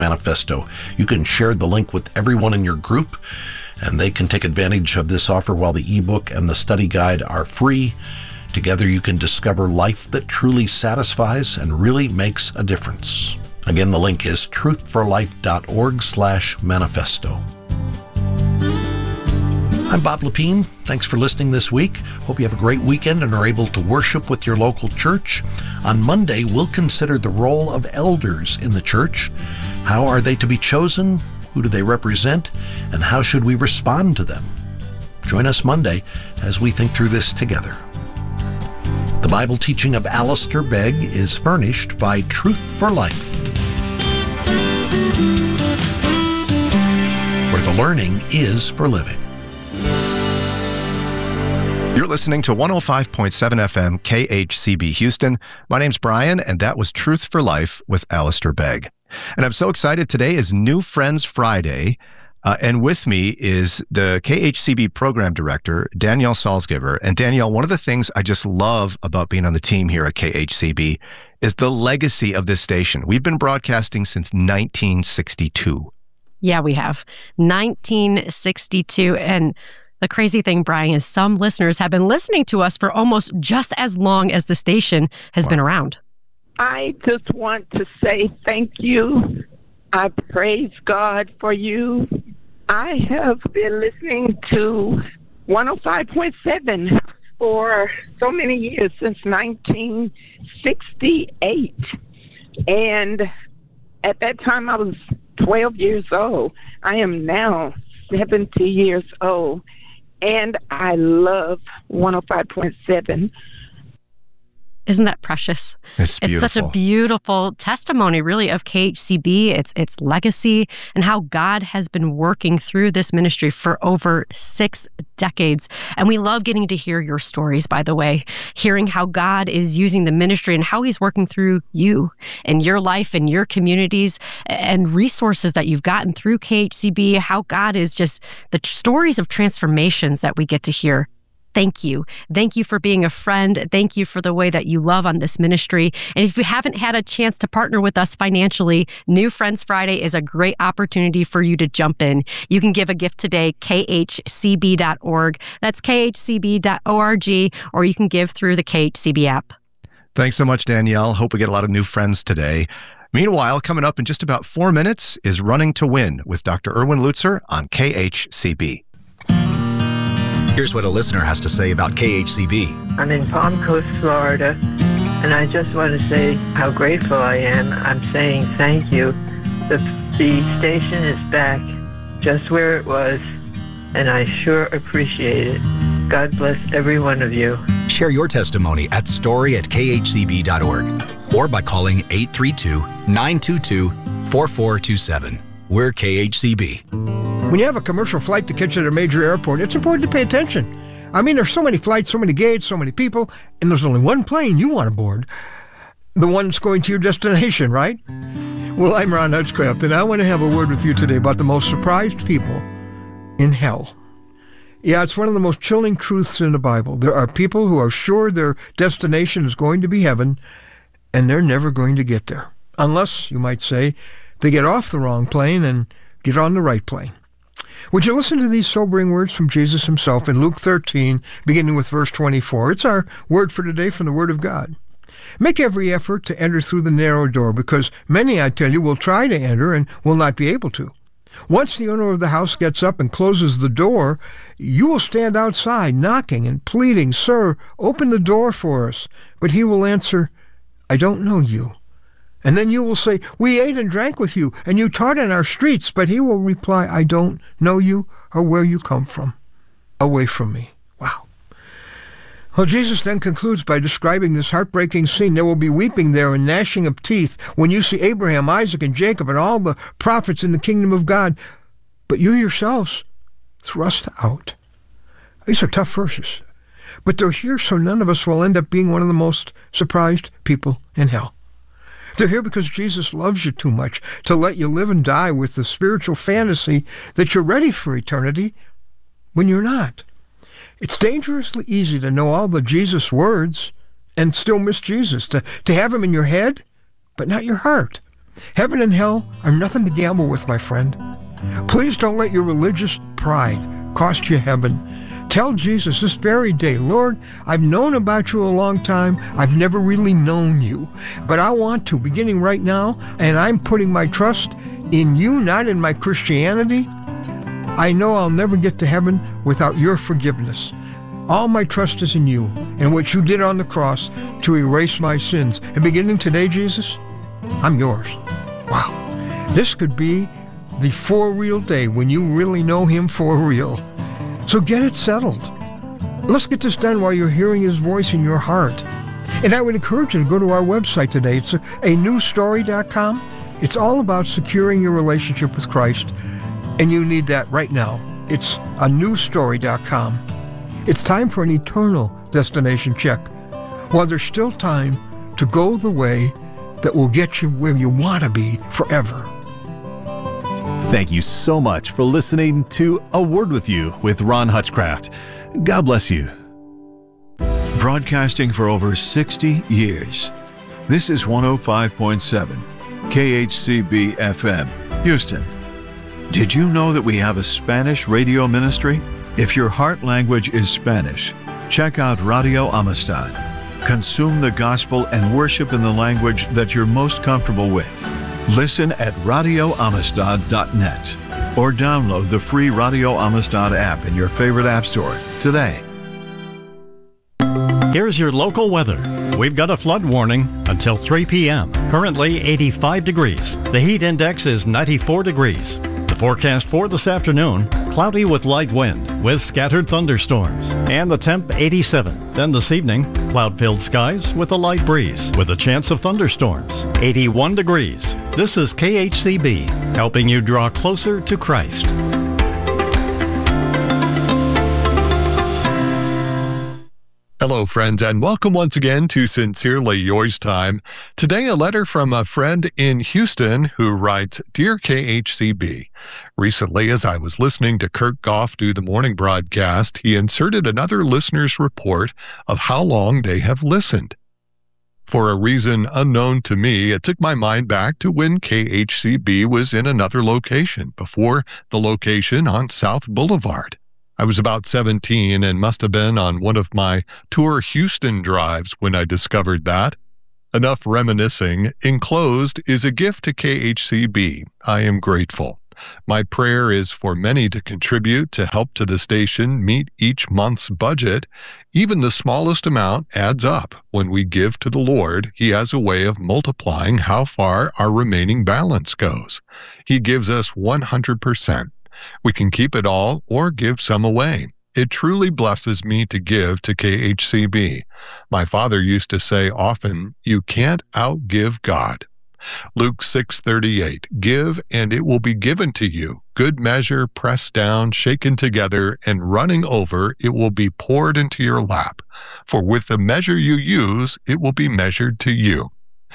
Manifesto. You can share the link with everyone in your group, and they can take advantage of this offer while the ebook and the study guide are free. Together you can discover life that truly satisfies and really makes a difference. Again, the link is truthforlife.org/manifesto. I'm Bob Lepine. Thanks for listening this week. Hope you have a great weekend and are able to worship with your local church. On Monday, we'll consider the role of elders in the church. How are they to be chosen? Who do they represent? And how should we respond to them? Join us Monday as we think through this together. The Bible teaching of Alistair Begg is furnished by Truth for Life, where the learning is for living. You're listening to 105.7 FM KHCB Houston. My name's Brian, and that was Truth for Life with Alistair Begg. And I'm so excited. Today is New Friends Friday, and with me is the KHCB Program Director, Danielle Salzgiver. And Danielle, one of the things I just love about being on the team here at KHCB is the legacy of this station. We've been broadcasting since 1962. Yeah, we have. 1962. And the crazy thing, Brian, is some listeners have been listening to us for almost just as long as the station has been around. I just want to say thank you. I praise God for you. I have been listening to 105.7 for so many years, since 1968. And at that time, I was 12 years old. I am now 70 years old. And I love 105.7. Isn't that precious? It's beautiful. It's such a beautiful testimony, really, of KHCB, its legacy, and how God has been working through this ministry for over 6 decades. And we love getting to hear your stories, by the way, hearing how God is using the ministry and how He's working through you and your life and your communities and resources that you've gotten through KHCB, how God is just the stories of transformations that we get to hear. Thank you. Thank you for being a friend. Thank you for the way that you love on this ministry. And if you haven't had a chance to partner with us financially, New Friends Friday is a great opportunity for you to jump in. You can give a gift today, khcb.org. That's khcb.org, or you can give through the KHCB app. Thanks so much, Danielle. Hope we get a lot of new friends today. Meanwhile, coming up in just about 4 minutes is Running to Win with Dr. Erwin Lutzer on KHCB. Here's what a listener has to say about KHCB. I'm in Palm Coast, Florida, and I just want to say how grateful I am. I'm saying thank you. The station is back just where it was, and I sure appreciate it. God bless every one of you. Share your testimony at story@khcb.org or by calling 832-922-4427. We're KHCB. When you have a commercial flight to catch at a major airport, it's important to pay attention. I mean, there's so many flights, so many gates, so many people, and there's only one plane you want aboard. The one that's going to your destination, right? Well, I'm Ron Hutchcraft, and I want to have a word with you today about the most surprised people in hell. Yeah, it's one of the most chilling truths in the Bible. There are people who are sure their destination is going to be heaven, and they're never going to get there. Unless, you might say, they get off the wrong plane and get on the right plane. Would you listen to these sobering words from Jesus himself in Luke 13, beginning with verse 24? It's our word for today from the Word of God. Make every effort to enter through the narrow door, because many, I tell you, will try to enter and will not be able to. Once the owner of the house gets up and closes the door, you will stand outside knocking and pleading, "Sir, open the door for us." But he will answer, "I don't know you." And then you will say, "We ate and drank with you, and you taught in our streets." But he will reply, "I don't know you or where you come from. Away from me." Wow. Well, Jesus then concludes by describing this heartbreaking scene. There will be weeping there and gnashing of teeth when you see Abraham, Isaac, and Jacob and all the prophets in the kingdom of God, but you yourselves thrust out. These are tough verses, but they're here so none of us will end up being one of the most surprised people in hell. They're here because Jesus loves you too much to let you live and die with the spiritual fantasy that you're ready for eternity when you're not. It's dangerously easy to know all the Jesus words and still miss Jesus, to have him in your head, but not your heart. Heaven and hell are nothing to gamble with, my friend. Please don't let your religious pride cost you heaven. Tell Jesus this very day, Lord, I've known about you a long time. I've never really known you, but I want to, beginning right now, and I'm putting my trust in you, not in my Christianity. I know I'll never get to heaven without your forgiveness. All my trust is in you and what you did on the cross to erase my sins. And beginning today, Jesus, I'm yours. Wow. This could be the for real day when you really know him for real. So get it settled. Let's get this done while you're hearing his voice in your heart. And I would encourage you to go to our website today. It's anewstory.com. It's all about securing your relationship with Christ, and you need that right now. It's anewstory.com. It's time for an eternal destination check, while there's still time to go the way that will get you where you want to be forever. Thank you so much for listening to A Word With You with Ron Hutchcraft. God bless you. Broadcasting for over 60 years. This is 105.7 KHCB FM, Houston. Did you know that we have a Spanish radio ministry? If your heart language is Spanish, check out Radio Amistad. Consume the gospel and worship in the language that you're most comfortable with. Listen at radioamistad.net or download the free Radio Amistad app in your favorite app store today. Here's your local weather. We've got a flood warning until 3 p.m. Currently 85 degrees. The heat index is 94 degrees. The forecast for this afternoon, cloudy with light wind with scattered thunderstorms. And the temp 87. Then this evening, cloud-filled skies with a light breeze with a chance of thunderstorms. 81 degrees. This is KHCB, helping you draw closer to Christ. Hello, friends, and welcome once again to Sincerely Yours Time. Today, a letter from a friend in Houston who writes, Dear KHCB, recently as I was listening to Kurt Goff do the morning broadcast, he inserted another listener's report of how long they have listened. For a reason unknown to me, it took my mind back to when KHCB was in another location, before the location on South Boulevard. I was about 17 and must have been on one of my Tour Houston drives when I discovered that. Enough reminiscing. Enclosed is a gift to KHCB. I am grateful. My prayer is for many to contribute to help to the station meet each month's budget. Even the smallest amount adds up. When we give to the Lord, He has a way of multiplying how far our remaining balance goes. He gives us 100%. We can keep it all or give some away. It truly blesses me to give to KHCB. My father used to say often, you can't outgive God. Luke 6:38, give and it will be given to you. Good measure, pressed down, shaken together, and running over, it will be poured into your lap. For with the measure you use, it will be measured to you.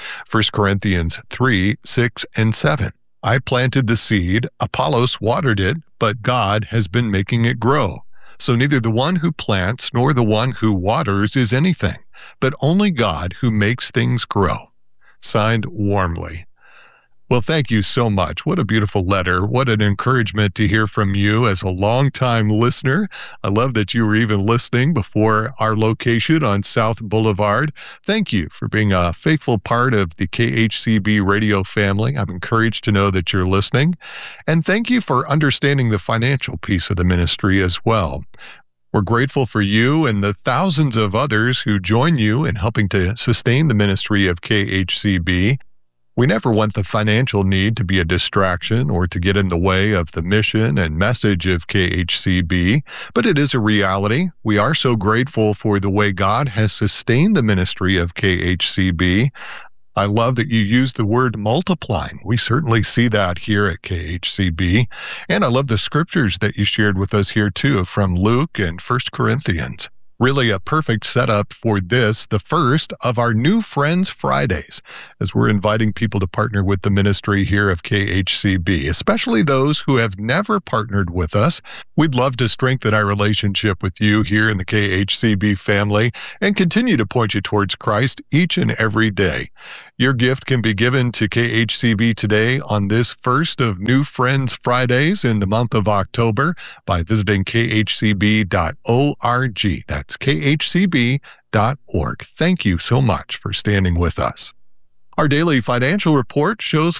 1 Corinthians 3:6 and 7. I planted the seed, Apollos watered it, but God has been making it grow. So neither the one who plants nor the one who waters is anything, but only God who makes things grow. Signed, Warmly. Well, thank you so much. What a beautiful letter. What an encouragement to hear from you as a longtime listener. I love that you were even listening before our location on South Boulevard. Thank you for being a faithful part of the KHCB radio family. I'm encouraged to know that you're listening. And thank you for understanding the financial piece of the ministry as well. We're grateful for you and the thousands of others who join you in helping to sustain the ministry of KHCB. We never want the financial need to be a distraction or to get in the way of the mission and message of KHCB, but it is a reality. We are so grateful for the way God has sustained the ministry of KHCB. I love that you use the word multiplying. We certainly see that here at KHCB. And I love the scriptures that you shared with us here too from Luke and 1 Corinthians. Really a perfect setup for this, the first of our New Friends Fridays, as we're inviting people to partner with the ministry here of KHCB, especially those who have never partnered with us. We'd love to strengthen our relationship with you here in the KHCB family and continue to point you towards Christ each and every day. Your gift can be given to KHCB today on this first of New Friends Fridays in the month of October by visiting khcb.org. That's khcb.org. Thank you so much for standing with us. Our daily financial report shows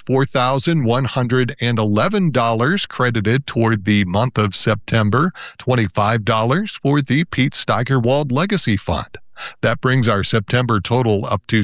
$4,111 credited toward the month of September, $25 for the Pete Steigerwald Legacy Fund. That brings our September total up to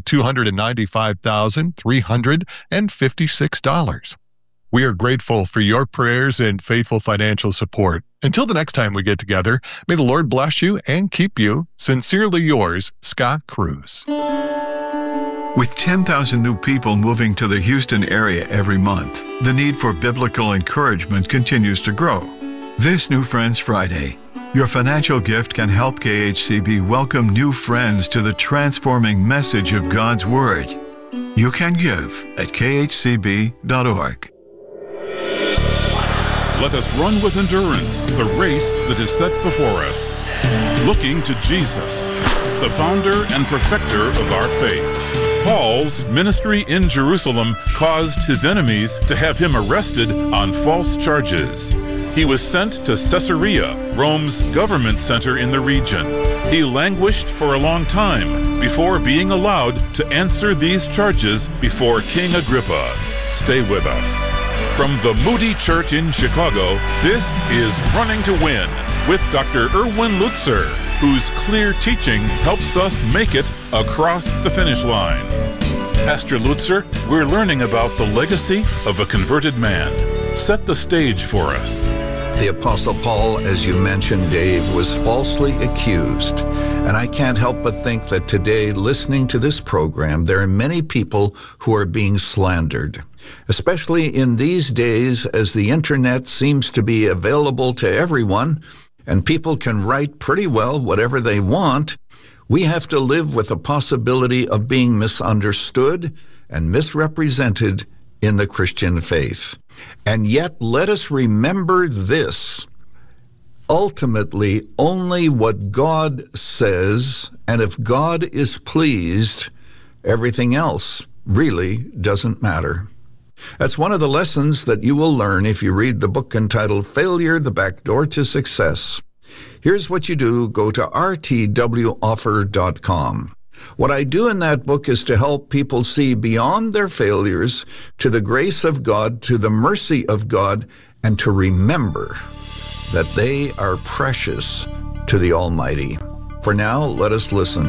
$295,356. We are grateful for your prayers and faithful financial support. Until the next time we get together, may the Lord bless you and keep you. Sincerely yours, Scott Cruz. With 10,000 new people moving to the Houston area every month, the need for biblical encouragement continues to grow. This New Friends Friday, your financial gift can help KHCB welcome new friends to the transforming message of God's Word. You can give at khcb.org. Let us run with endurance the race that is set before us, looking to Jesus, the founder and perfecter of our faith. Paul's ministry in Jerusalem caused his enemies to have him arrested on false charges. He was sent to Caesarea, Rome's government center in the region. He languished for a long time before being allowed to answer these charges before King Agrippa. Stay with us. From the Moody Church in Chicago, this is Running to Win with Dr. Erwin Lutzer, whose clear teaching helps us make it across the finish line. Pastor Lutzer, we're learning about the legacy of a converted man. Set the stage for us. The Apostle Paul, as you mentioned, Dave, was falsely accused. And I can't help but think that today, listening to this program, there are many people who are being slandered. Especially in these days, as the internet seems to be available to everyone, and people can write pretty well whatever they want, we have to live with the possibility of being misunderstood and misrepresented in the Christian faith. And yet, let us remember this. Ultimately, only what God says, and if God is pleased, everything else really doesn't matter. That's one of the lessons that you will learn if you read the book entitled Failure, the Back Door to Success. Here's what you do. Go to rtwoffer.com. What I do in that book is to help people see beyond their failures to the grace of God, to the mercy of God, and to remember that they are precious to the Almighty. For now, let us listen.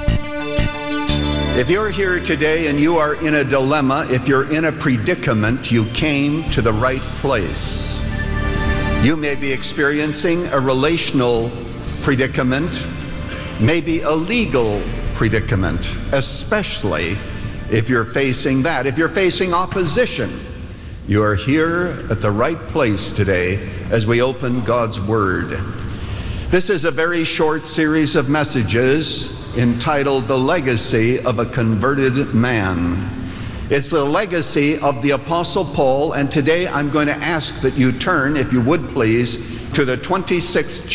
If you're here today and you are in a dilemma, if you're in a predicament, you came to the right place. You may be experiencing a relational predicament, maybe a legal predicament, especially if you're facing that. If you're facing opposition, you are here at the right place today as we open God's Word. This is a very short series of messages entitled The Legacy of a Converted Man. It's the legacy of the Apostle Paul, and today I'm going to ask that you turn, if you would please, to the 26th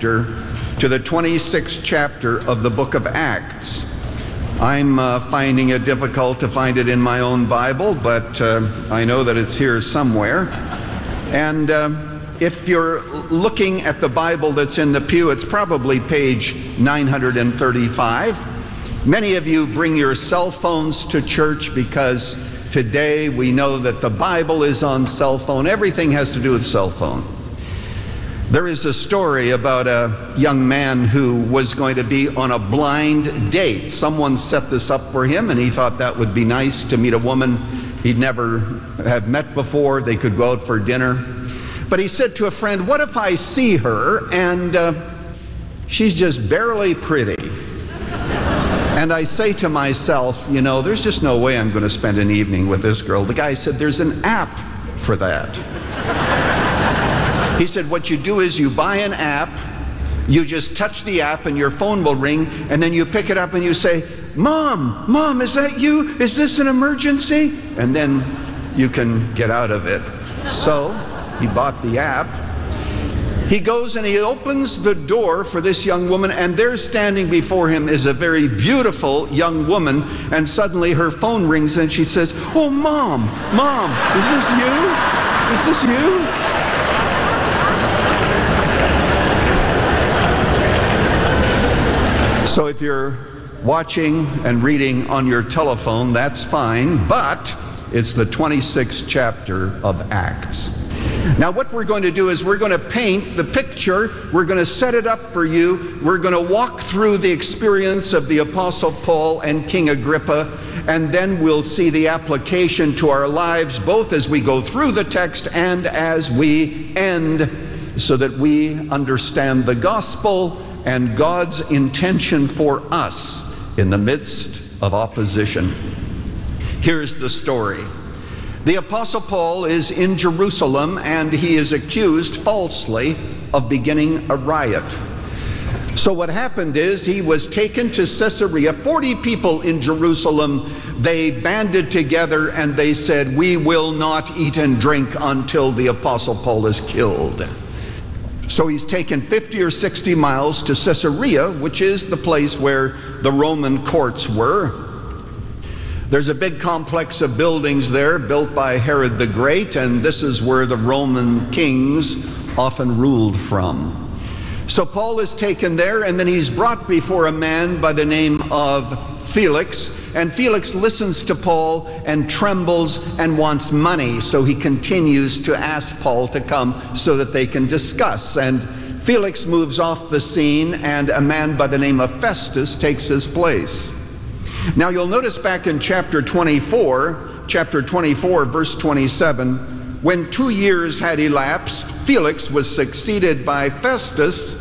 chapter of the book of Acts. I'm finding it difficult to find it in my own Bible, but I know that it's here somewhere. And if you're looking at the Bible that's in the pew, it's probably page 935. Many of you bring your cell phones to church because today we know that the Bible is on cell phone. Everything has to do with cell phone. There is a story about a young man who was going to be on a blind date. Someone set this up for him, and he thought that would be nice to meet a woman he'd never have met before. They could go out for dinner. But he said to a friend, what if I see her and she's just barely pretty? And I say to myself, you know, there's just no way I'm going to spend an evening with this girl. The guy said, there's an app for that. He said, what you do is you buy an app, you just touch the app and your phone will ring, and then you pick it up and you say, Mom, is that you? Is this an emergency? And then you can get out of it. So he bought the app. He goes and he opens the door for this young woman, and there standing before him is a very beautiful young woman, and suddenly her phone rings and she says, "Oh, Mom, is this you? Is this you?" So if you're watching and reading on your telephone, that's fine, but it's the 26th chapter of Acts. Now what we're going to do is we're going to paint the picture, we're going to set it up for you, we're going to walk through the experience of the Apostle Paul and King Agrippa, and then we'll see the application to our lives, both as we go through the text and as we end, so that we understand the gospel and God's intention for us in the midst of opposition. Here's the story. The Apostle Paul is in Jerusalem, and he is accused falsely of beginning a riot. So what happened is he was taken to Caesarea. 40 people in Jerusalem, they banded together and they said, "We will not eat and drink until the Apostle Paul is killed." So he's taken 50 or 60 miles to Caesarea, which is the place where the Roman courts were. There's a big complex of buildings there built by Herod the Great, and this is where the Roman kings often ruled from. So Paul is taken there, and then he's brought before a man by the name of Felix, and Felix listens to Paul and trembles and wants money, so he continues to ask Paul to come so that they can discuss. And Felix moves off the scene, and a man by the name of Festus takes his place. Now you'll notice back in chapter 24, verse 27, when 2 years had elapsed, Felix was succeeded by Festus,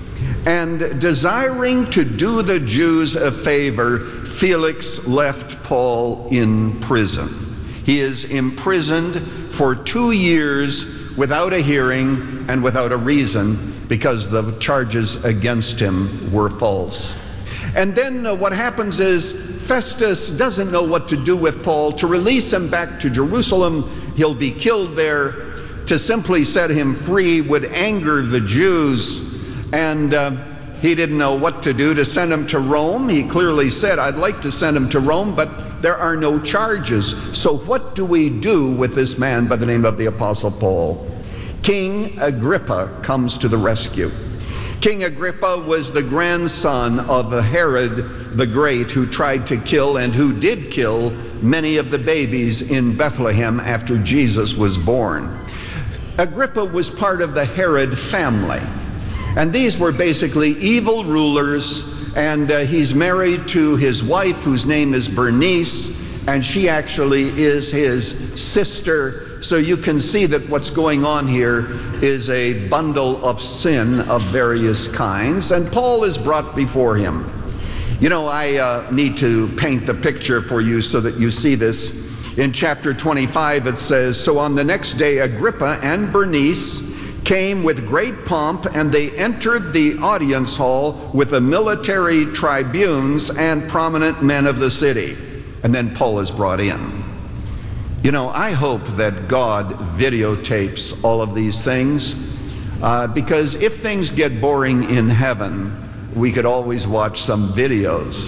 and desiring to do the Jews a favor, Felix left Paul in prison. He is imprisoned for 2 years without a hearing and without a reason, because the charges against him were false. And then what happens is Festus doesn't know what to do with Paul. To release him back to Jerusalem, he'll be killed there. To simply set him free would anger the Jews, and he didn't know what to do. To send him to Rome, he clearly said, "I'd like to send him to Rome, but there are no charges." So what do we do with this man by the name of the Apostle Paul? King Agrippa comes to the rescue. King Agrippa was the grandson of Herod the Great, who tried to kill and who did kill many of the babies in Bethlehem after Jesus was born. Agrippa was part of the Herod family, and these were basically evil rulers, and he's married to his wife, whose name is Bernice, and she actually is his sister. So you can see that what's going on here is a bundle of sin of various kinds, and Paul is brought before him. You know, I need to paint the picture for you so that you see this. In chapter 25 it says, "So on the next day Agrippa and Bernice came with great pomp, and they entered the audience hall with the military tribunes and prominent men of the city." And then Paul is brought in. You know, I hope that God videotapes all of these things, because if things get boring in heaven, we could always watch some videos.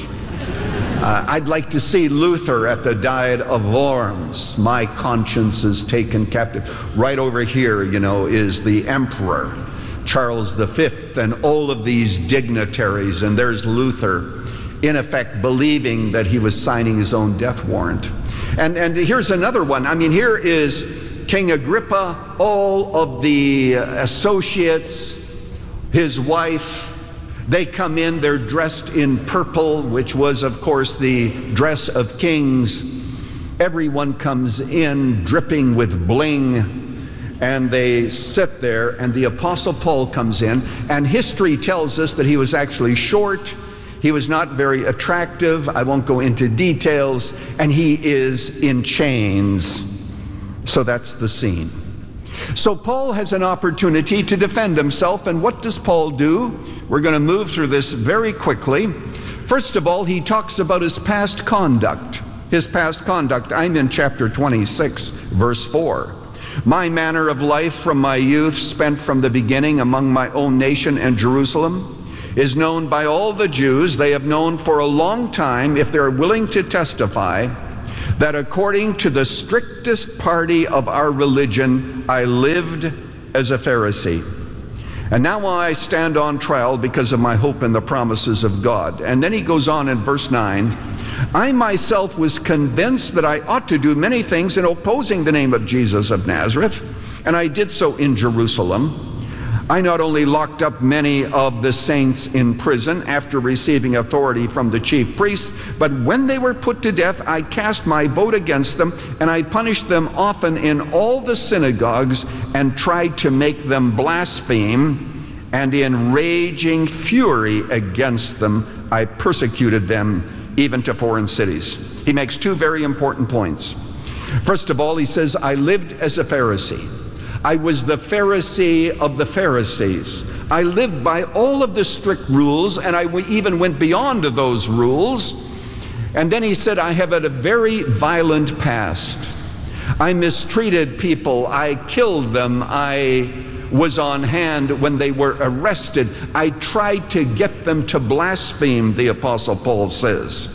I'd like to see Luther at the Diet of Worms. My conscience is taken captive. Right over here, you know, is the Emperor, Charles V, and all of these dignitaries, and there's Luther, in effect believing that he was signing his own death warrant. And here's another one. I mean, here is King Agrippa, all of the associates, his wife. They come in, they're dressed in purple, which was, of course, the dress of kings. Everyone comes in dripping with bling, and they sit there, and the Apostle Paul comes in, and history tells us that he was actually short. He was not very attractive. I won't go into details, and he is in chains. So that's the scene. So Paul has an opportunity to defend himself, and what does Paul do? We're going to move through this very quickly. First of all, he talks about his past conduct. His past conduct. I'm in chapter 26, verse 4. My manner of life from my youth, spent from the beginning among my own nation and Jerusalem, is known by all the Jews. They have known for a long time, if they're willing to testify, that according to the strictest party of our religion, I lived as a Pharisee. And now I stand on trial because of my hope in the promises of God. And then he goes on in verse 9, I myself was convinced that I ought to do many things in opposing the name of Jesus of Nazareth, and I did so in Jerusalem. I not only locked up many of the saints in prison after receiving authority from the chief priests, but when they were put to death, I cast my vote against them, and I punished them often in all the synagogues and tried to make them blaspheme, and in raging fury against them, I persecuted them even to foreign cities. He makes two very important points. First of all, he says, I lived as a Pharisee. I was the Pharisee of the Pharisees. I lived by all of the strict rules, and I even went beyond those rules. And then he said, I have had a very violent past. I mistreated people. I killed them. I was on hand when they were arrested. I tried to get them to blaspheme, the Apostle Paul says.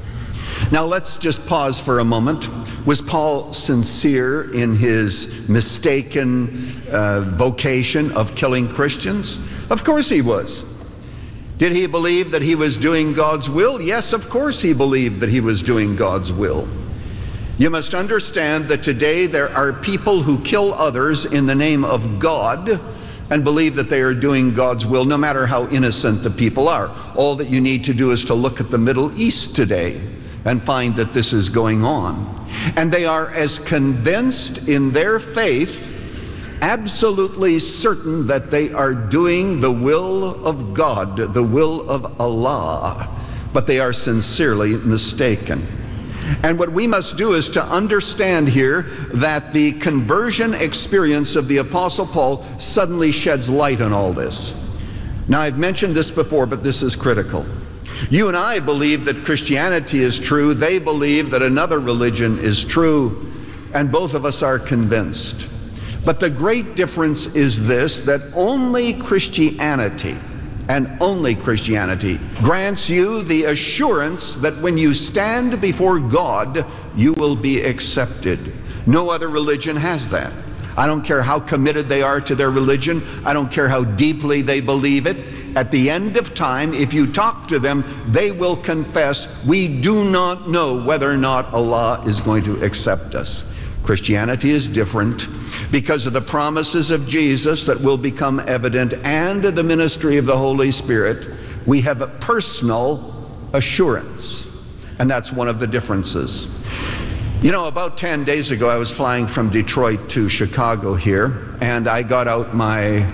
Now let's just pause for a moment. Was Paul sincere in his mistaken vocation of killing Christians? Of course he was. Did he believe that he was doing God's will? Yes, of course he believed that he was doing God's will. You must understand that today there are people who kill others in the name of God and believe that they are doing God's will, no matter how innocent the people are. All that you need to do is to look at the Middle East today and find that this is going on. And they are as convinced in their faith, absolutely certain that they are doing the will of God, the will of Allah, but they are sincerely mistaken. And what we must do is to understand here that the conversion experience of the Apostle Paul suddenly sheds light on all this. Now, I've mentioned this before, but this is critical. You and I believe that Christianity is true. They believe that another religion is true, and both of us are convinced. But the great difference is this, that only Christianity, and only Christianity, grants you the assurance that when you stand before God, you will be accepted. No other religion has that. I don't care how committed they are to their religion. I don't care how deeply they believe it. At the end of time, if you talk to them, they will confess, we do not know whether or not Allah is going to accept us. Christianity is different because of the promises of Jesus that will become evident and the ministry of the Holy Spirit. We have a personal assurance, and that's one of the differences. You know, about 10 days ago, I was flying from Detroit to Chicago here, and I got out my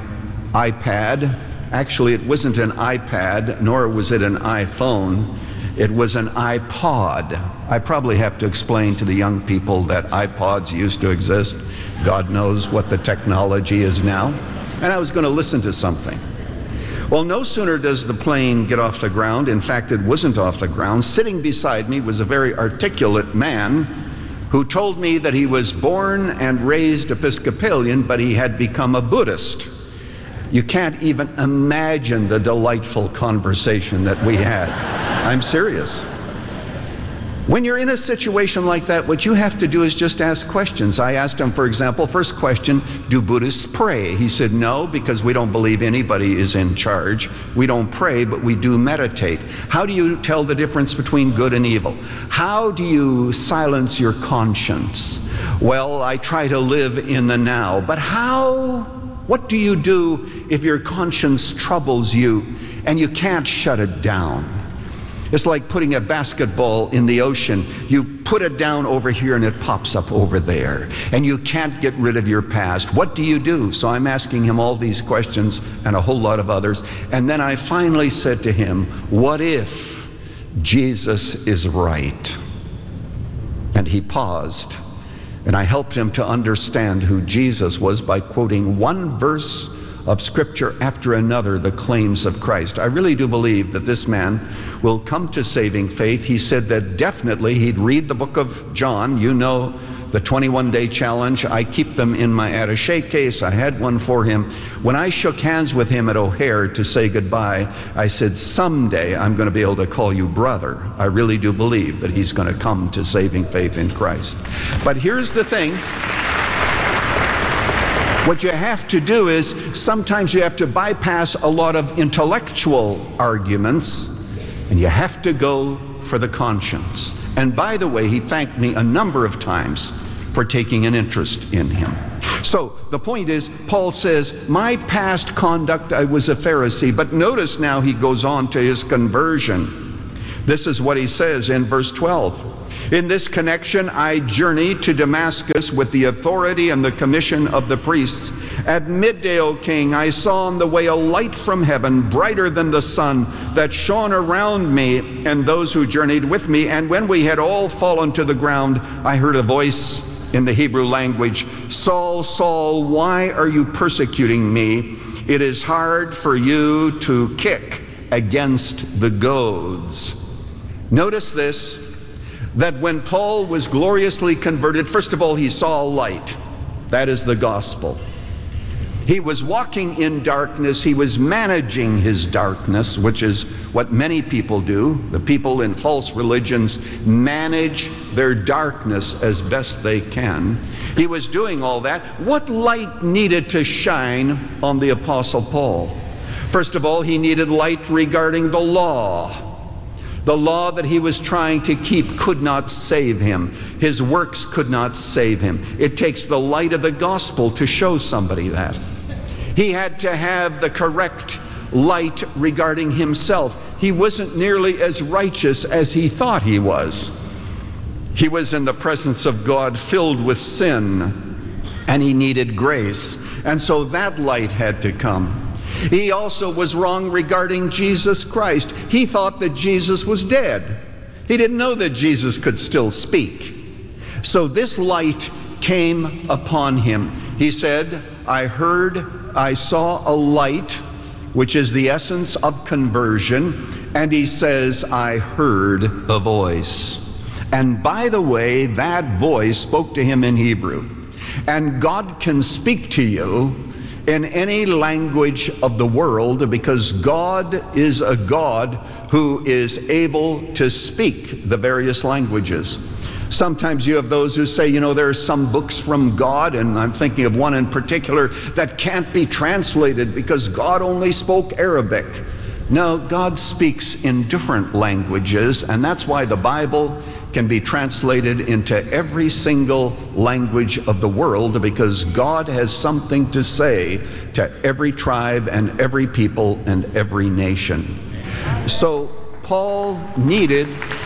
iPad. Actually, it wasn't an iPad, nor was it an iPhone. It was an iPod. I probably have to explain to the young people that iPods used to exist. God knows what the technology is now. And I was going to listen to something. Well, no sooner does the plane get off the ground, in fact, it wasn't off the ground. Sitting beside me was a very articulate man who told me that he was born and raised Episcopalian, but he had become a Buddhist. You can't even imagine the delightful conversation that we had. I'm serious. When you're in a situation like that, what you have to do is just ask questions. I asked him, for example, first question, do Buddhists pray? He said, no, because we don't believe anybody is in charge. We don't pray, but we do meditate. How do you tell the difference between good and evil? How do you silence your conscience? Well, I try to live in the now. But how? What do you do if your conscience troubles you and you can't shut it down? It's like putting a basketball in the ocean. You put it down over here and it pops up over there. And you can't get rid of your past. What do you do? So I'm asking him all these questions and a whole lot of others. And then I finally said to him, what if Jesus is right? And he paused. And I helped him to understand who Jesus was by quoting one verse of Scripture after another, the claims of Christ. I really do believe that this man will come to saving faith. He said that definitely he'd read the book of John. You know the 21-day challenge. I keep them in my attaché case. I had one for him. When I shook hands with him at O'Hare to say goodbye, I said, someday I'm going to be able to call you brother. I really do believe that he's going to come to saving faith in Christ. But here's the thing. What you have to do is sometimes you have to bypass a lot of intellectual arguments, and you have to go for the conscience. And by the way, he thanked me a number of times for taking an interest in him. So the point is, Paul says, my past conduct, I was a Pharisee. But notice now he goes on to his conversion. This is what he says in verse 12. In this connection, I journeyed to Damascus with the authority and the commission of the priests. At midday, O king, I saw on the way a light from heaven, brighter than the sun, that shone around me and those who journeyed with me. And when we had all fallen to the ground, I heard a voice in the Hebrew language, Saul, Saul, why are you persecuting me? It is hard for you to kick against the goads. Notice this, that when Paul was gloriously converted, first of all, he saw a light. That is the gospel. He was walking in darkness. He was managing his darkness, which is what many people do. The people in false religions manage their darkness as best they can. He was doing all that. What light needed to shine on the Apostle Paul? First of all, he needed light regarding the law. The law that he was trying to keep could not save him. His works could not save him. It takes the light of the gospel to show somebody that. He had to have the correct light regarding himself. He wasn't nearly as righteous as he thought he was. He was in the presence of God filled with sin, and he needed grace. And so that light had to come. He also was wrong regarding Jesus Christ. He thought that Jesus was dead. He didn't know that Jesus could still speak. So this light came upon him. He said, I saw a light, which is the essence of conversion. And he says, I heard a voice. And by the way, that voice spoke to him in Hebrew. And God can speak to you in any language of the world, because God is a God who is able to speak the various languages. Sometimes you have those who say, there are some books from God, and I'm thinking of one in particular that can't be translated because God only spoke Arabic. No, God speaks in different languages, and that's why the Bible can be translated into every single language of the world, because God has something to say to every tribe and every people and every nation. So Paul needed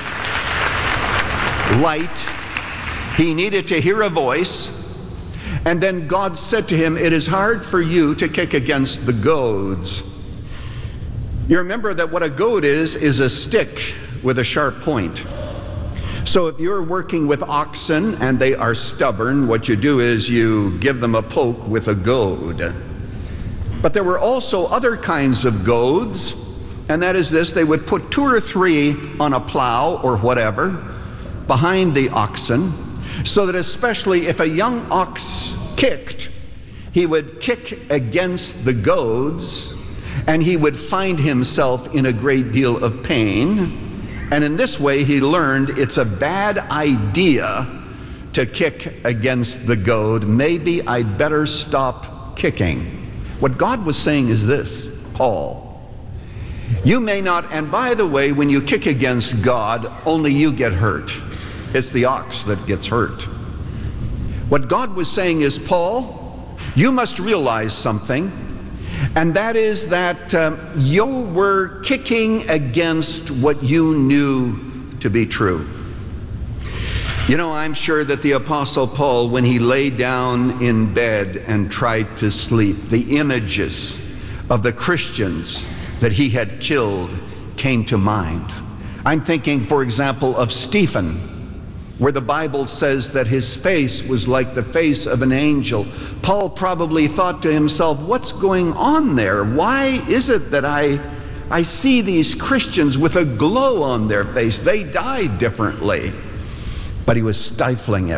light. He needed to hear a voice. And then God said to him, it is hard for you to kick against the goads. You remember that what a goad is a stick with a sharp point. So if you're working with oxen and they are stubborn, what you do is you give them a poke with a goad. But there were also other kinds of goads, and that is this: they would put 2 or 3 on a plow or whatever behind the oxen, so that especially if a young ox kicked, he would kick against the goads, and he would find himself in a great deal of pain. And in this way, he learned it's a bad idea to kick against the goad. Maybe I'd better stop kicking. What God was saying is this: Paul, you may not, and by the way, when you kick against God, only you get hurt. It's the ox that gets hurt. What God was saying is, Paul, you must realize something, and that is that you were kicking against what you knew to be true. I'm sure that the Apostle Paul, when he lay down in bed and tried to sleep, the images of the Christians that he had killed came to mind. I'm thinking, for example, of Stephen, where the Bible says that his face was like the face of an angel. Paul probably thought to himself, what's going on there? Why is it that I see these Christians with a glow on their face? They died differently. But he was stifling it.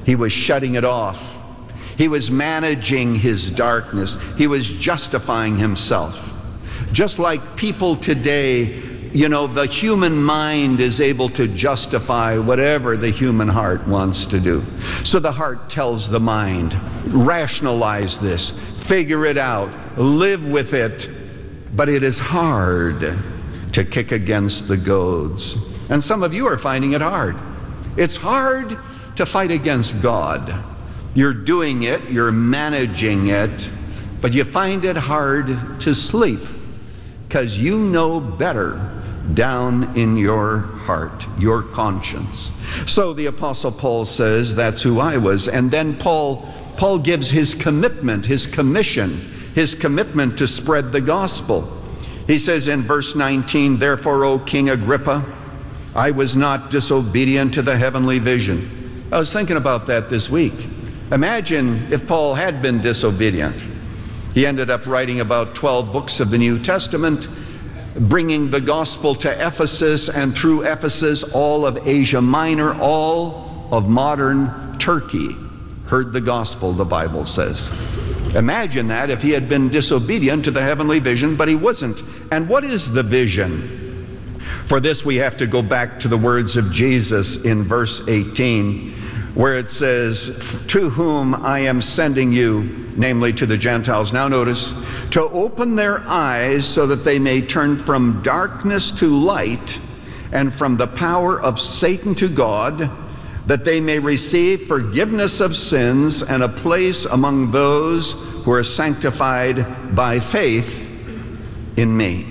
He was shutting it off. He was managing his darkness. He was justifying himself. Just like people today, the human mind is able to justify whatever the human heart wants to do. So the heart tells the mind, rationalize this, figure it out, live with it. But it is hard to kick against the goads. And some of you are finding it hard. It's hard to fight against God. You're doing it, you're managing it, but you find it hard to sleep because you know better down in your heart, your conscience. So the Apostle Paul says, that's who I was. And then Paul gives his commitment, his commission, his commitment to spread the gospel. He says in verse 19, therefore, O King Agrippa, I was not disobedient to the heavenly vision. I was thinking about that this week. Imagine if Paul had been disobedient. He ended up writing about 12 books of the New Testament, bringing the gospel to Ephesus, and through Ephesus, all of Asia Minor, all of modern Turkey heard the gospel, the Bible says. Imagine that if he had been disobedient to the heavenly vision, but he wasn't. And what is the vision? For this we have to go back to the words of Jesus in verse 18, where it says, to whom I am sending you, namely to the Gentiles. Now notice, to open their eyes so that they may turn from darkness to light and from the power of Satan to God, that they may receive forgiveness of sins and a place among those who are sanctified by faith in me.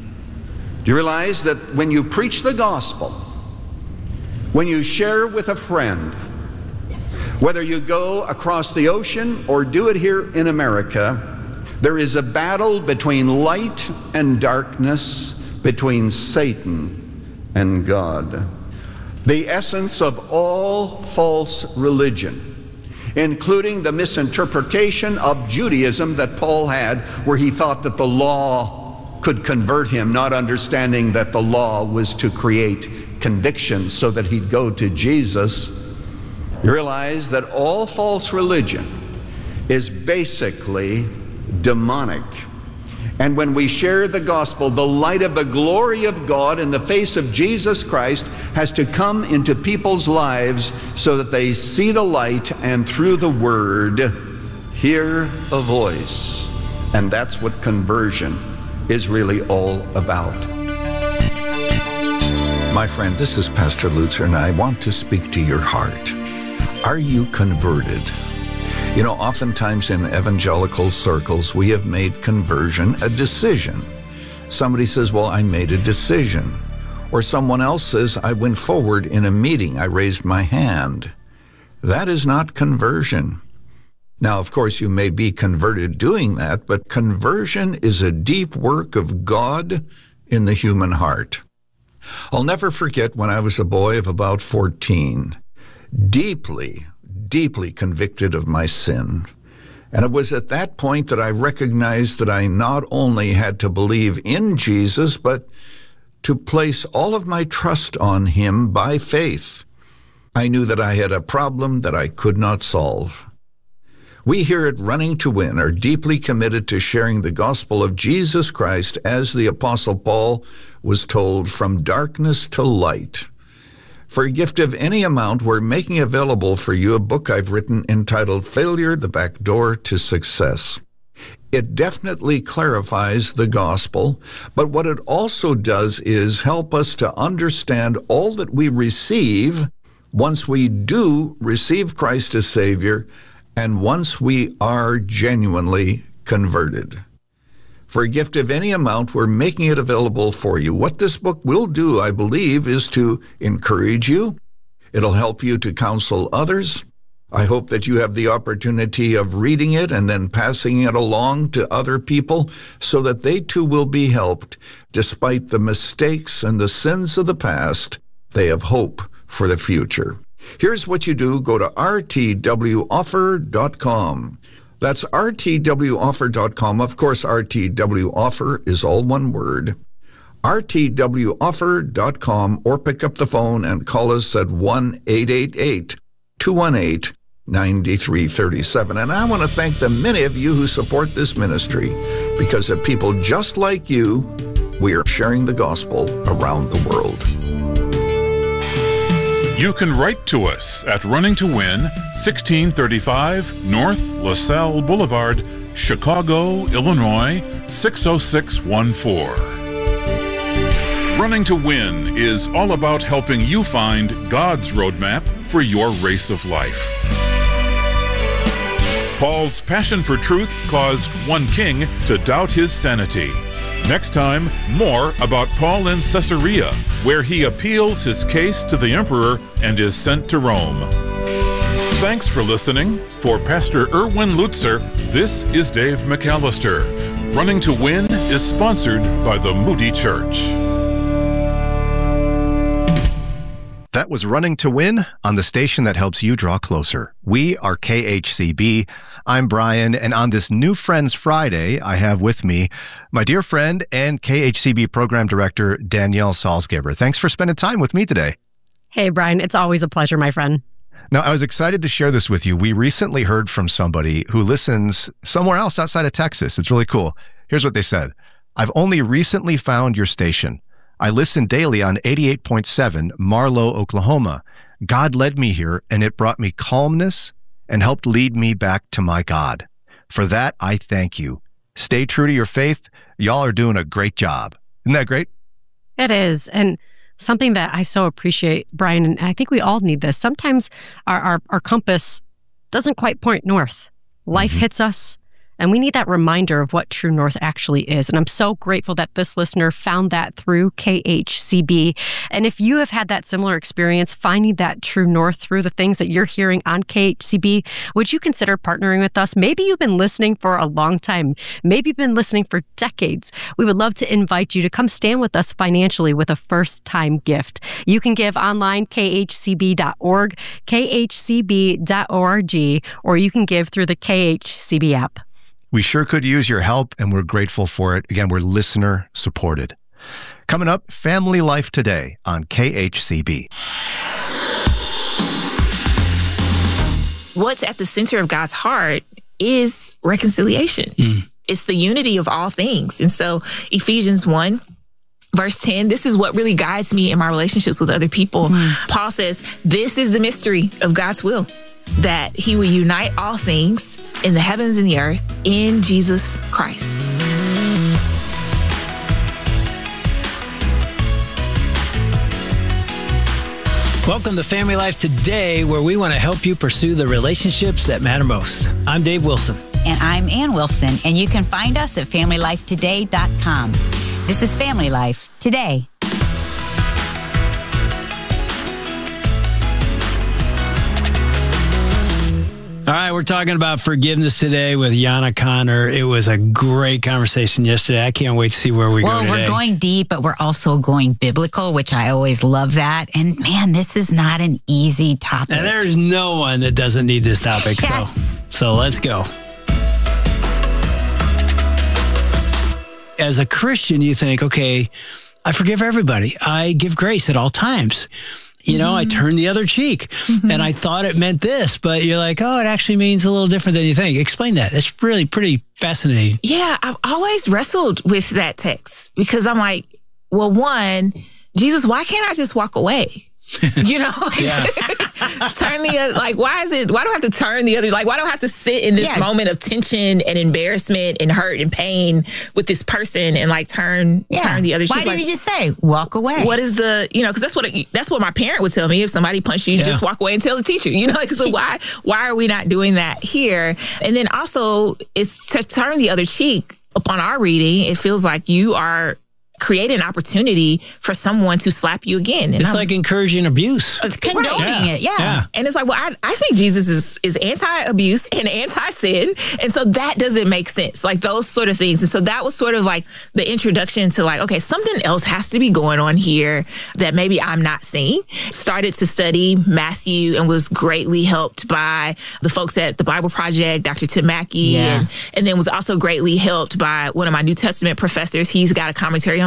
Do you realize that when you preach the gospel, when you share with a friend, whether you go across the ocean or do it here in America, there is a battle between light and darkness, between Satan and God. The essence of all false religion, including the misinterpretation of Judaism that Paul had, where he thought that the law could convert him, not understanding that the law was to create conviction so that he'd go to Jesus. You realize that all false religion is basically demonic. And when we share the gospel, the light of the glory of God in the face of Jesus Christ has to come into people's lives so that they see the light and through the word hear a voice. And that's what conversion is really all about. My friend, this is Pastor Lutzer, and I want to speak to your heart. Are you converted? You know, oftentimes in evangelical circles, we have made conversion a decision. Somebody says, well, I made a decision. Or someone else says, I went forward in a meeting, I raised my hand. That is not conversion. Now, of course, you may be converted doing that, but conversion is a deep work of God in the human heart. I'll never forget when I was a boy of about 14, deeply convicted of my sin. And it was at that point that I recognized that I not only had to believe in Jesus, but to place all of my trust on him by faith. I knew that I had a problem that I could not solve. We here at Running to Win are deeply committed to sharing the gospel of Jesus Christ, as the Apostle Paul was told, from darkness to light. For a gift of any amount, we're making available for you a book I've written entitled Failure, the Back Door to Success. It definitely clarifies the gospel, but what it also does is help us to understand all that we receive once we do receive Christ as Savior and once we are genuinely converted. For a gift of any amount, we're making it available for you. What this book will do, I believe, is to encourage you. It'll help you to counsel others. I hope that you have the opportunity of reading it and then passing it along to other people so that they too will be helped. Despite the mistakes and the sins of the past, they have hope for the future. Here's what you do. Go to rtwoffer.com. That's rtwoffer.com. Of course, RTWoffer is all one word. rtwoffer.com, or pick up the phone and call us at 1-888-218-2727. 9337. And I want to thank the many of you who support this ministry. Because of people just like you, we are sharing the gospel around the world. You can write to us at Running to Win, 1635 North LaSalle Boulevard, Chicago, Illinois, 60614. Running to Win is all about helping you find God's roadmap for your race of life. Paul's passion for truth caused one king to doubt his sanity. Next time, more about Paul in Caesarea, where he appeals his case to the emperor and is sent to Rome. Thanks for listening. For Pastor Erwin Lutzer, this is Dave McAllister. Running to Win is sponsored by the Moody Church. That was Running to Win on the station that helps you draw closer. We are KHCB. I'm Brian, and on this New Friends Friday, I have with me my dear friend and KHCB Program Director, Danielle Salzgeber. Thanks for spending time with me today. Hey, Brian. It's always a pleasure, my friend. Now, I was excited to share this with you. We recently heard from somebody who listens somewhere else outside of Texas. It's really cool. Here's what they said. I've only recently found your station. I listen daily on 88.7 Marlow, Oklahoma. God led me here, and it brought me calmness and helped lead me back to my God. For that, I thank you. Stay true to your faith. Y'all are doing a great job. Isn't that great? It is. And something that I so appreciate, Brian, and I think we all need this. Sometimes our compass doesn't quite point north. Life hits us, and we need that reminder of what true north actually is. And I'm so grateful that this listener found that through KHCB. And if you have had that similar experience, finding that true north through the things that you're hearing on KHCB, would you consider partnering with us? Maybe you've been listening for a long time. Maybe you've been listening for decades. We would love to invite you to come stand with us financially with a first-time gift. You can give online, khcb.org, khcb.org, or you can give through the KHCB app. We sure could use your help, and we're grateful for it. Again, we're listener supported. Coming up, Family Life Today on KHCB. What's at the center of God's heart is reconciliation. It's the unity of all things. And so Ephesians 1, verse 10, this is what really guides me in my relationships with other people. Paul says, this is the mystery of God's will, that he will unite all things in the heavens and the earth in Jesus Christ. Welcome to Family Life Today, where we want to help you pursue the relationships that matter most. I'm Dave Wilson. And I'm Ann Wilson, and you can find us at FamilyLifeToday.com. This is Family Life Today. All right, we're talking about forgiveness today with Yana Connor. It was a great conversation yesterday. I can't wait to see where we go today. Well, we're going deep, but we're also going biblical, which I always love that. And man, this is not an easy topic. And there's no one that doesn't need this topic. Yes. So let's go. As a Christian, you think, okay, I forgive everybody. I give grace at all times. You know, I turn the other cheek, and I thought it meant this, but you're like, oh, it actually means a little different than you think. Explain that. It's really pretty fascinating. Yeah, I've always wrestled with that text because I'm like, well, one, Jesus, why can't I just walk away? You know, turn the other, like, why do I have to turn the other? Like, why do I have to sit in this moment of tension and embarrassment and hurt and pain with this person and like turn the other cheek? Why do you just say walk away? What is the, you know, because that's what my parent would tell me. If somebody punched you, just walk away and tell the teacher. You know, like, so why are we not doing that here? And then also, it's to turn the other cheek. Upon our reading, it feels like you are create an opportunity for someone to slap you again. And it's like encouraging abuse. It's condoning it, yeah. And it's like, well, I think Jesus is anti-abuse and anti-sin. And so that doesn't make sense. Like those sort of things. And so that was sort of like the introduction to like, okay, something else has to be going on here that maybe I'm not seeing. Started to study Matthew and was greatly helped by the folks at the Bible Project, Dr. Tim Mackey. And then was also greatly helped by one of my New Testament professors. He's got a commentary on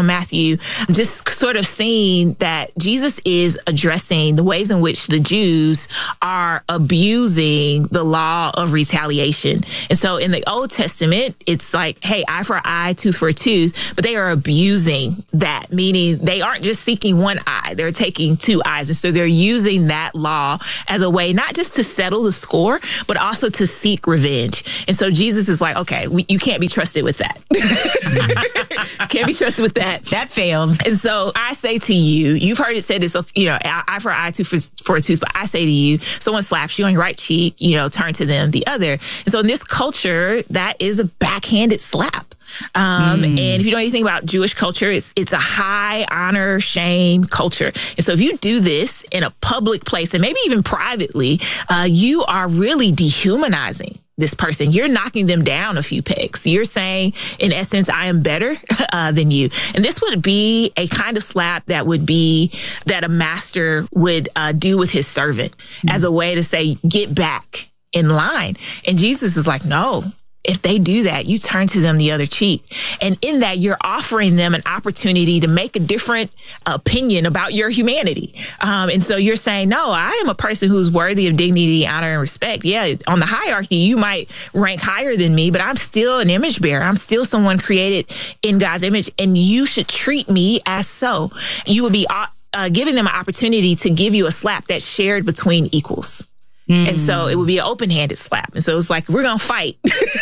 from Matthew, just sort of seeing that Jesus is addressing the ways in which the Jews are abusing the law of retaliation. And so in the Old Testament, it's like, hey, eye for eye, tooth for a tooth, but they are abusing that, meaning they aren't just seeking one eye, they're taking two eyes. And so they're using that law as a way not just to settle the score, but also to seek revenge. And so Jesus is like, okay, you can't be trusted with that. Can't be trusted with that. That failed. And so I say to you, you've heard it said this, eye for eye, tooth for a tooth, but I say to you, someone slaps you on your right cheek, turn to them the other. And so in this culture, that is a backhanded slap. And if you know anything about Jewish culture, it's a high honor, shame culture. And so if you do this in a public place and maybe even privately, you are really dehumanizing this person. You're knocking them down a few pegs. You're saying, in essence, I am better than you. And this would be a kind of slap that a master would do with his servant as a way to say, get back in line. And Jesus is like, no. If they do that, you turn to them the other cheek. And in that, you're offering them an opportunity to make a different opinion about your humanity. And so you're saying, no, I am a person who's worthy of dignity, honor, and respect. Yeah, on the hierarchy, you might rank higher than me, but I'm still an image bearer. I'm still someone created in God's image, and you should treat me as so. You would be giving them an opportunity to give you a slap that's shared between equals. And so it would be an open-handed slap. And so it's like, we're going to fight.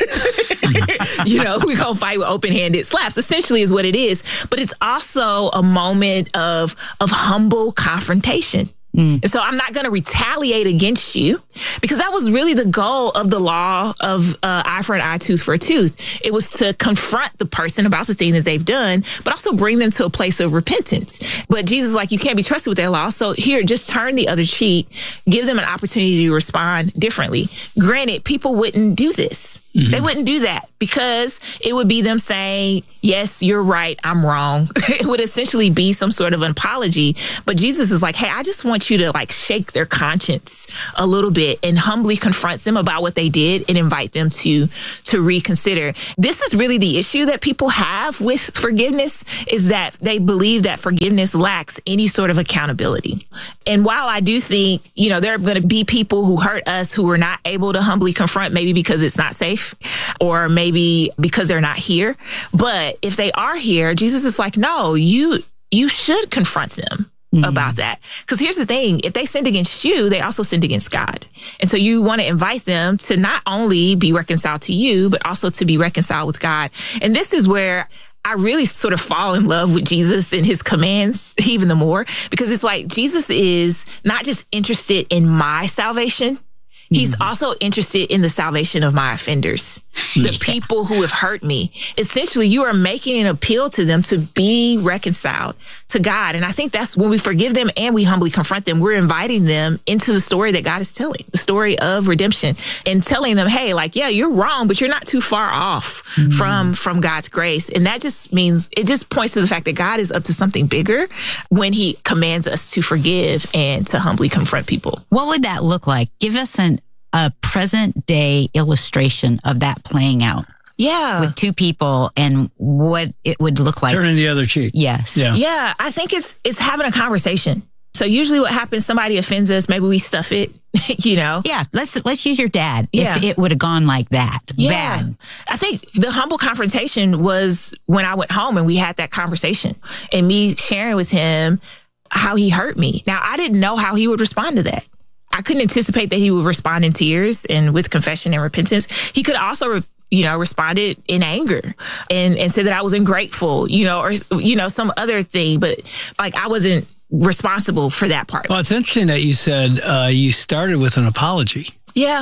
We're going to fight with open-handed slaps, essentially is what it is. But it's also a moment of humble confrontation. And so I'm not going to retaliate against you, because that was really the goal of the law of eye for an eye, tooth for a tooth. It was to confront the person about the thing that they've done, but also bring them to a place of repentance. But Jesus is like, you can't be trusted with that law. So here, just turn the other cheek, give them an opportunity to respond differently. Granted, people wouldn't do this. They wouldn't do that, because it would be them saying, yes, you're right, I'm wrong. It would essentially be some sort of an apology. But Jesus is like, hey, I just want you to shake their conscience a little bit and humbly confront them about what they did and invite them to reconsider. This is really the issue that people have with forgiveness, is that they believe that forgiveness lacks any sort of accountability. And while I do think, there are going to be people who hurt us who are not able to humbly confront, maybe because it's not safe, or maybe because they're not here. But if they are here, Jesus is like, no, you should confront them about that. Because here's the thing, if they sinned against you, they also sinned against God. And so you want to invite them to not only be reconciled to you, but also to be reconciled with God. And this is where I really sort of fall in love with Jesus and his commands even the more, because it's like Jesus is not just interested in my salvation, he's also interested in the salvation of my offenders, the people who have hurt me. Essentially, you are making an appeal to them to be reconciled to God. And I think that's when we forgive them and we humbly confront them, we're inviting them into the story that God is telling, the story of redemption, and telling them, hey, yeah, you're wrong, but you're not too far off from God's grace. And that just means, it just points to the fact that God is up to something bigger when he commands us to forgive and to humbly confront people. What would that look like? Give us a present day illustration of that playing out. Yeah. With two people and what it would look like. Turning the other cheek. Yes. Yeah. I think it's having a conversation. So usually what happens, somebody offends us, maybe we stuff it, Yeah. Let's use your dad. Yeah. If it would have gone like that. Yeah. Bad. I think the humble confrontation was when I went home and we had that conversation and me sharing with him how he hurt me. Now, I didn't know how he would respond to that. I couldn't anticipate that he would respond in tears and with confession and repentance. He could also, responded in anger and said that I was ungrateful, or, some other thing. But I wasn't responsible for that part. Well, it's interesting that you said you started with an apology. Yeah.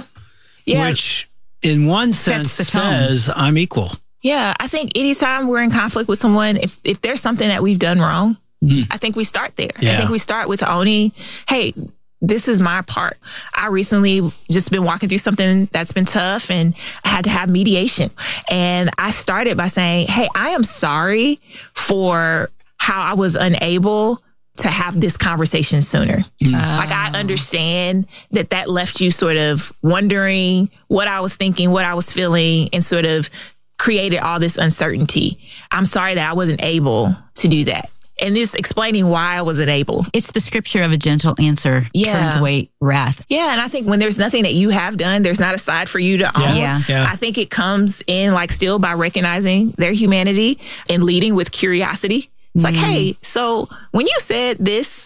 Which in one sense says I'm equal. Yeah. I think anytime we're in conflict with someone, if there's something that we've done wrong, I think we start there. Yeah. I think we start with owning, hey, this is my part. I recently just been walking through something that's been tough and I had to have mediation. And I started by saying, hey, I am sorry for how I was unable to have this conversation sooner. I understand that left you sort of wondering what I was thinking, what I was feeling, and sort of created all this uncertainty. I'm sorry that I wasn't able to do that. And this explaining why I wasn't able. It's the scripture of a gentle answer turns away wrath. Yeah, and I think when there's nothing that you have done, there's not a side for you to own. Yeah. I think it comes in like still by recognizing their humanity and leading with curiosity. It's like, hey, so when you said this,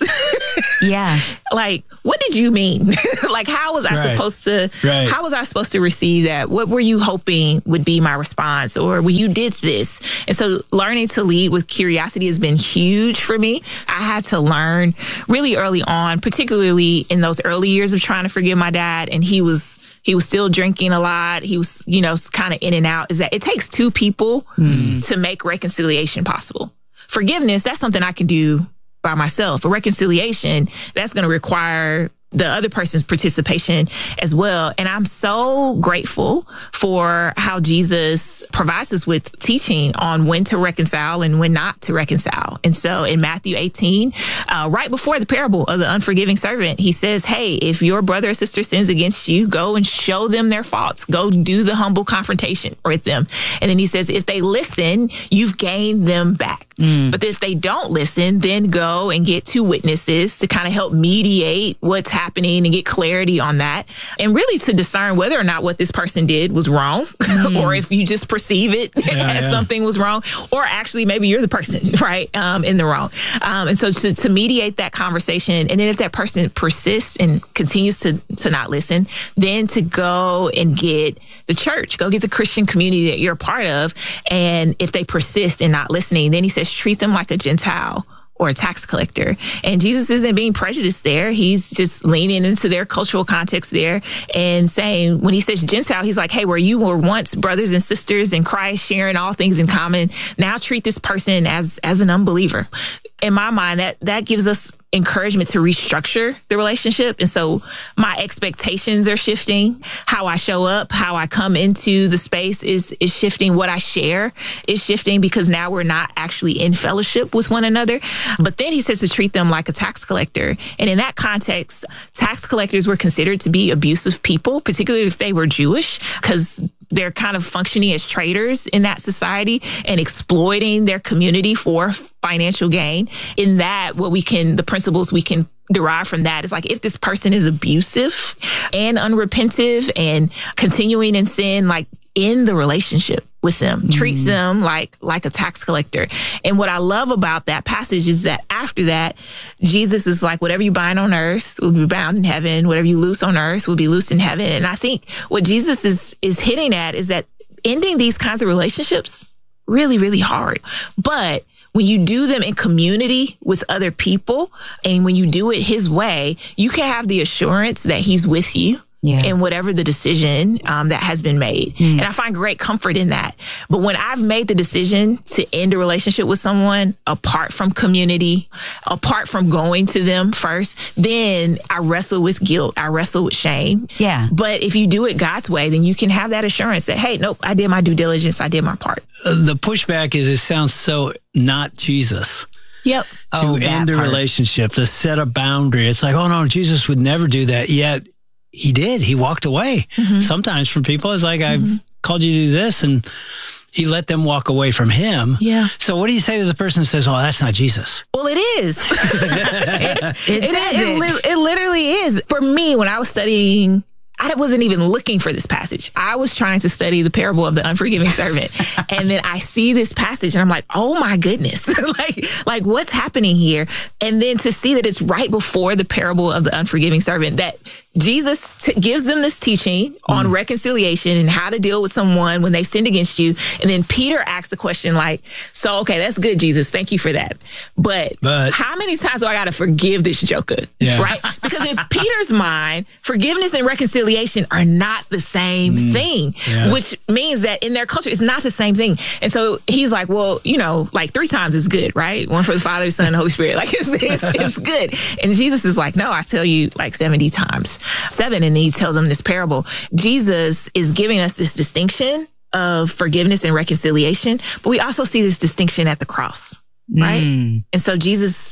like, what did you mean? Like, how was I supposed to, how was I supposed to receive that? What were you hoping would be my response? Or when you did this? And so learning to lead with curiosity has been huge for me. I had to learn really early on, particularly in those early years of trying to forgive my dad. And he was still drinking a lot. He was, kind of in and out, is that it takes two people to make reconciliation possible. Forgiveness, that's something I can do by myself. But reconciliation, that's going to require the other person's participation as well. And I'm so grateful for how Jesus provides us with teaching on when to reconcile and when not to reconcile. And so in Matthew 18, right before the parable of the unforgiving servant, he says, hey, if your brother or sister sins against you, go and show them their faults. Go do the humble confrontation with them. And then he says, if they listen, you've gained them back. But if they don't listen, then go and get two witnesses to kind of help mediate what's happening and get clarity on that. And really to discern whether or not what this person did was wrong or if you just perceive it as something was wrong, or actually maybe you're the person, right, in the wrong. And so to mediate that conversation, and then if that person persists and continues to not listen, then to go and get the church, go get the Christian community that you're a part of. And if they persist in not listening, then he says, treat them like a Gentile or a tax collector. And Jesus isn't being prejudiced there. He's just leaning into their cultural context there and saying, when he says Gentile, he's like, hey, where you were once brothers and sisters in Christ, sharing all things in common, now treat this person as an unbeliever. In my mind, that gives us encouragement to restructure the relationship. And so my expectations are shifting. How I show up, how I come into the space is shifting. What I share is shifting because now we're not actually in fellowship with one another. But then he says to treat them like a tax collector. And in that context, tax collectors were considered to be abusive people, particularly if they were Jewish, because they're kind of functioning as traders in that society and exploiting their community for financial gain. In that, the principles we can derive from that is like, if this person is abusive and unrepentive and continuing in sin, like in the relationship with them, treat them like a tax collector. And what I love about that passage is that after that, Jesus is like, whatever you bind on earth will be bound in heaven. Whatever you loose on earth will be loosed in heaven. And I think what Jesus is hitting at is that ending these kinds of relationships, really, really hard. But when you do them in community with other people, and when you do it his way, you can have the assurance that he's with you. In whatever the decision that has been made. And I find great comfort in that. But when I've made the decision to end a relationship with someone apart from community, apart from going to them first, then I wrestle with guilt. I wrestle with shame. But if you do it God's way, then you can have that assurance that, hey, nope, I did my due diligence. I did my part. The pushback is it sounds so not Jesus. To end a relationship, to set a boundary. It's like, oh no, Jesus would never do that. Yet he did. He walked away. Sometimes from people, it's like, I've called you to do this, and he let them walk away from him. So what do you say to the person who says, oh, that's not Jesus? Well, it is. It literally is. For me, when I was studying, I wasn't even looking for this passage. I was trying to study the parable of the unforgiving servant. And then I see this passage and I'm like, oh my goodness, like what's happening here? And then to see that it's right before the parable of the unforgiving servant, that Jesus gives them this teaching on reconciliation and how to deal with someone when they've sinned against you. And then Peter asks the question like, so, okay, that's good, Jesus. Thank you for that. But how many times do I got to forgive this joker? Right? Because in Peter's mind, forgiveness and reconciliation are not the same thing, which means that in their culture, it's not the same thing. And so he's like, well, like 3 times is good, right? One for the Father, Son, and Holy Spirit. Like it's good. And Jesus is like, no, I tell you like 70 times. 7, and he tells them this parable. Jesus is giving us this distinction of forgiveness and reconciliation, but we also see this distinction at the cross, right? And so Jesus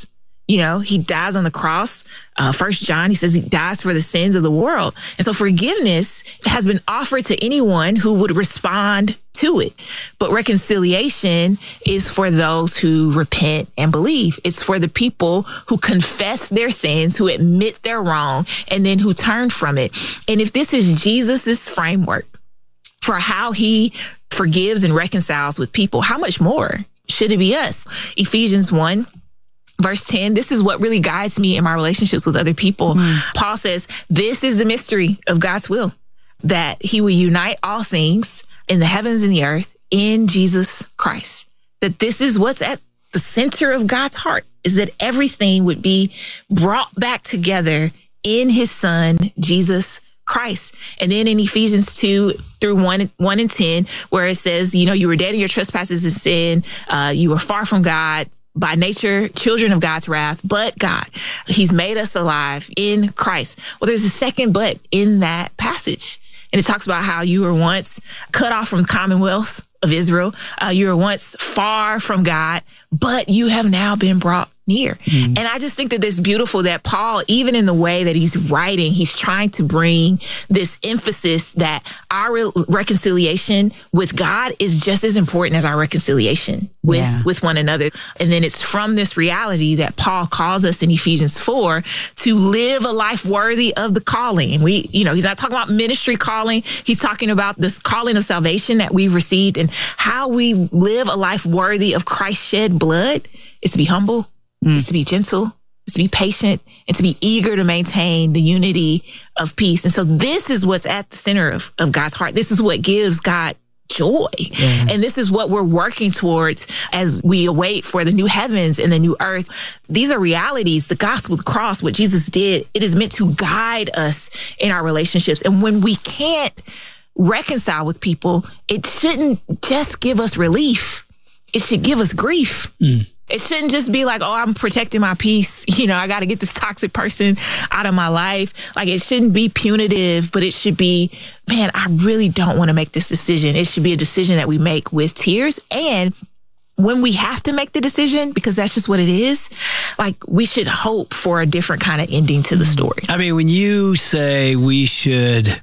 You know, he dies on the cross. 1 John, he says he dies for the sins of the world. And so forgiveness has been offered to anyone who would respond to it. But reconciliation is for those who repent and believe. It's for the people who confess their sins, who admit they're wrong, and then who turn from it. And if this is Jesus's framework for how he forgives and reconciles with people, how much more should it be us? Ephesians 1. Verse 10, this is what really guides me in my relationships with other people. Paul says, this is the mystery of God's will, that he will unite all things in the heavens and the earth in Jesus Christ. That this is what's at the center of God's heart, is that everything would be brought back together in his son, Jesus Christ. And then in Ephesians 2 through 1 and 10, where it says, you know, you were dead in your trespasses and sin, you were far from God, by nature, children of God's wrath, but God, he's made us alive in Christ. Well, there's a second but in that passage. And it talks about how you were once cut off from the commonwealth of Israel. You were once far from God, but you have now been brought near. And I just think that it's beautiful that Paul, even in the way that he's writing, he's trying to bring this emphasis that our reconciliation with God is just as important as our reconciliation with one another. And then it's from this reality that Paul calls us in Ephesians 4 to live a life worthy of the calling. And we, you know, he's not talking about ministry calling. He's talking about this calling of salvation that we've received, and how we live a life worthy of Christ's shed blood is to be humble, is to be gentle, is to be patient, and to be eager to maintain the unity of peace. And so this is what's at the center of God's heart. This is what gives God joy. And this is what we're working towards as we await for the new heavens and the new earth. These are realities. The gospel, the cross, what Jesus did, it is meant to guide us in our relationships. And when we can't reconcile with people, it shouldn't just give us relief. It should give us grief. It shouldn't just be like, oh, I'm protecting my peace. You know, I got to get this toxic person out of my life. Like, it shouldn't be punitive, but it should be, man, I really don't want to make this decision. It should be a decision that we make with tears. And when we have to make the decision, because that's just what it is, like, we should hope for a different kind of ending to the story. I mean, when you say we should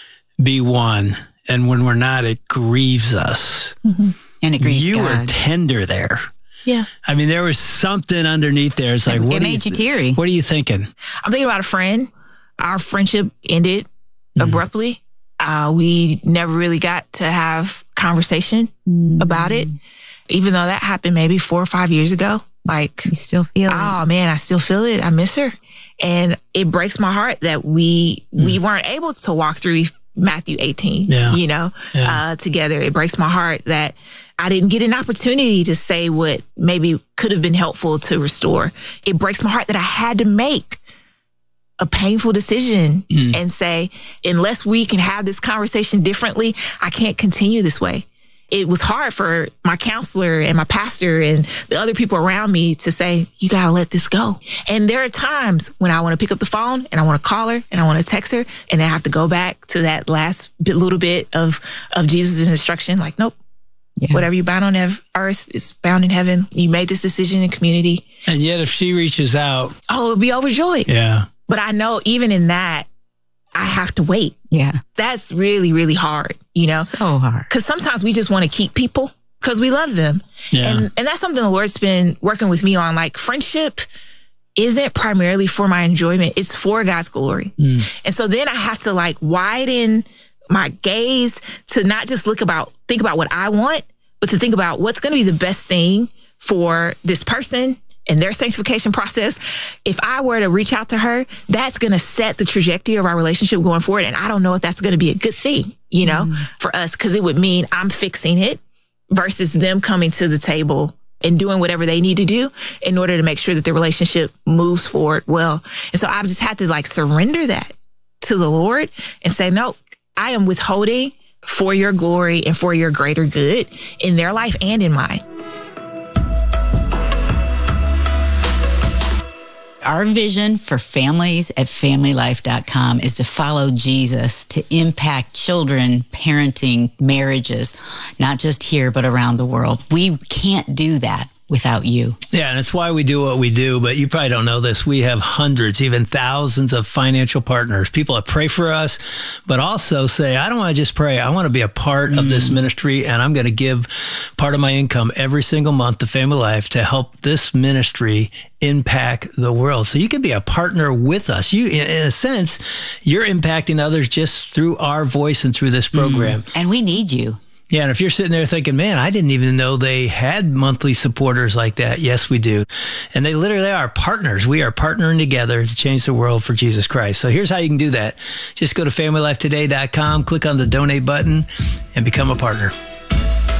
be one, and when we're not, it grieves us. And it grieves you God. were tender there. Yeah. I mean, there was something underneath there. It's like, it made you teary. What are you thinking? I'm thinking about a friend. Our friendship ended abruptly. We never really got to have conversation about it, even though that happened maybe 4 or 5 years ago. Like, you still feel it. Oh man, I still feel it. I miss her. And it breaks my heart that we weren't able to walk through Matthew 18, together. It breaks my heart that I didn't get an opportunity to say what maybe could have been helpful to restore. It breaks my heart that I had to make a painful decision and say, unless we can have this conversation differently, I can't continue this way. It was hard for my counselor and my pastor and the other people around me to say, you got to let this go. And there are times when I want to pick up the phone and I want to call her and I want to text her, and I have to go back to that last little bit of Jesus' instruction. Like, nope. Yeah. Whatever you bound on earth is bound in heaven. You made this decision in community. And yet if she reaches out, it'll be overjoyed. Yeah. But I know even in that, I have to wait. Yeah. That's really, really hard, you know? So hard. Because sometimes we just want to keep people because we love them. Yeah. And that's something the Lord's been working with me on. Like, friendship isn't primarily for my enjoyment. It's for God's glory. And so then I have to like widen my gaze to not just think about what I want, but to think about what's going to be the best thing for this person and their sanctification process. If I were to reach out to her, that's going to set the trajectory of our relationship going forward. And I don't know if that's going to be a good thing, you know, for us, because it would mean I'm fixing it versus them coming to the table and doing whatever they need to do in order to make sure that the relationship moves forward well. And so I've just had to like surrender that to the Lord and say, no, I am withholding for your glory and for your greater good in their life and in mine. Our vision for families at familylife.com is to follow Jesus to impact children, parenting, marriages, not just here, but around the world. We can't do that without you. Yeah, and it's why we do what we do, but you probably don't know this. We have hundreds, even thousands of financial partners, people that pray for us, but also say, I don't want to just pray. I want to be a part of this ministry, and I'm going to give part of my income every single month to Family Life to help this ministry impact the world. So you can be a partner with us. You, in a sense, you're impacting others just through our voice and through this program. And we need you. Yeah, and if you're sitting there thinking, man, I didn't even know they had monthly supporters like that. Yes, we do. And they literally are partners. We are partnering together to change the world for Jesus Christ. So here's how you can do that. Just go to FamilyLifeToday.com, click on the donate button, and become a partner.